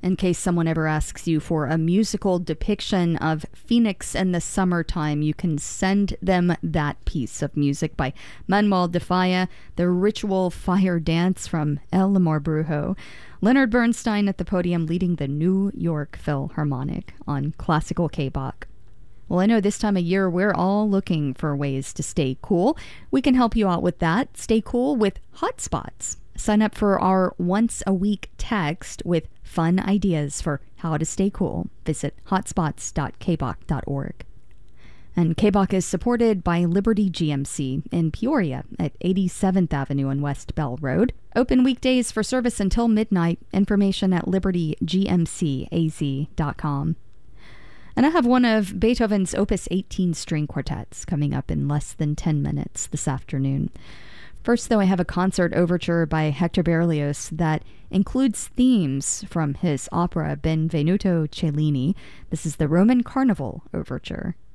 In case someone ever asks you for a musical depiction of Phoenix in the summertime, you can send them that piece of music by Manuel de Falla, the ritual fire dance from El Amor Brujo. Leonard Bernstein at the podium leading the New York Philharmonic on Classical K-Bach. Well, I know this time of year we're all looking for ways to stay cool. We can help you out with that. Stay cool with Hotspots. Sign up for our once-a-week text with fun ideas for how to stay cool. Visit hotspots.kbach.org. And K-Bach is supported by Liberty GMC in Peoria at 87th Avenue and West Bell Road. Open weekdays for service until midnight. Information at libertygmcaz.com. And I have one of Beethoven's Opus 18 string quartets coming up in less than 10 minutes this afternoon. First, though, I have a concert overture by Hector Berlioz that includes themes from his opera Benvenuto Cellini. This is the Roman Carnival Overture.